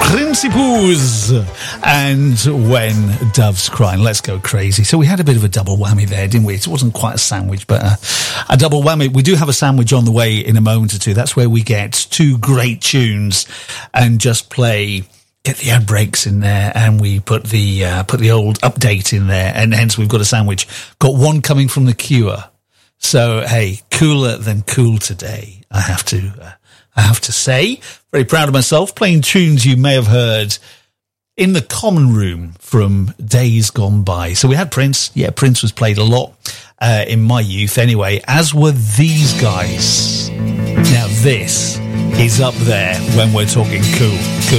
Principus and When Doves Cry. Let's go crazy. So we had a bit of a double whammy there, didn't we? It wasn't quite a sandwich, but a double whammy. We do have a sandwich on the way in a moment or two. That's where we get two great tunes and just get the ad breaks in there, and we put the old update in there, and hence we've got a sandwich. Got one coming from The Cure. So hey, cooler than cool today, I have to say. Very proud of myself, playing tunes you may have heard in the common room from days gone by. So we had Prince. Yeah, Prince was played a lot in my youth anyway, as were these guys. Now this is up there when we're talking cool.